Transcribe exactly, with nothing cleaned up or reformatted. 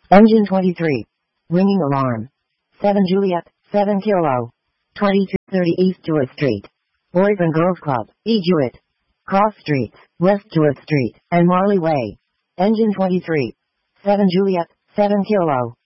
Engine twenty-three. Ringing alarm. seven Juliet, seven Kilo. twenty-two thirty East Jewett Street. Boys and Girls Club, E. Jewett. Cross Streets, West Jewett Street, and Marley Way. Engine twenty-three. seven Juliet, seven Kilo.